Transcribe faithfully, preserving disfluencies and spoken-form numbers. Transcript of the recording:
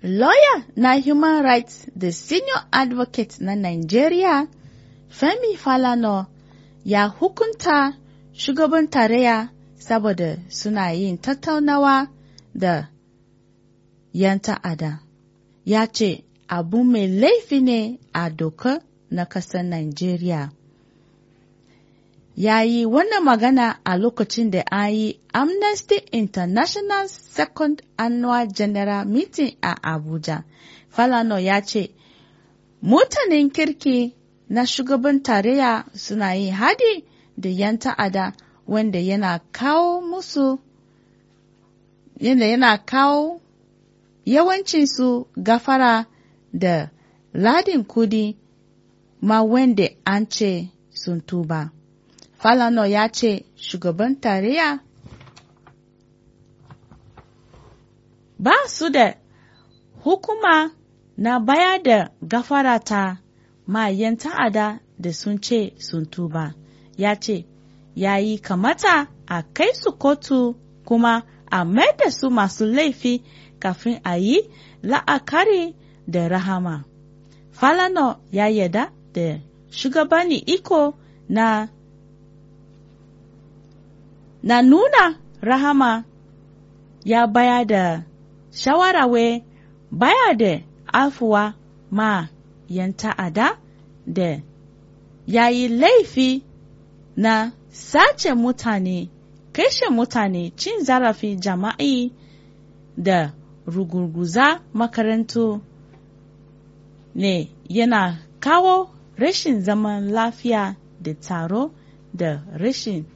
Lawyer na Human Rights da Senior Advocate na Nigeria, Femi Falana, ya hukunta shugaban tarayya saboda suna yin tattaunawa da ‘yan ta'ada. Ya ce abu mai laifi ne a doka na ƙasar Nigeria. Ya yi wannan magana a lokacin da an yi Amnesty International Second Annual General Meeting a Abuja. Falana ya ce mutanen kirki na shugaban tarayya suna yin haɗi da ‘yan ta'ada wanda yana kawo musu yanda yana kawo yawancinsu gafara da ladin kudi ma wanda an ce sun tuba. Falana ya ce shugaban tarayya ba su da hukuma na baya da gafara ta ma ‘yan ta'ada da sun ce sun tuba. Ya ce ya yi kamata a kai su kotu kuma a mai da su masu laifi kafin a yi la'akari da rahama. Falana ya yarda da shugabanni iko na na nuna rahama, ya baya da shawara we baya da afuwa ma ‘yan ta'ada da ya yi laifi na sace mutane, kashe mutane, cin zarafi jama'i da rugurguza makarantu ne yana kawo rashin zaman lafiya da tsaro da rashin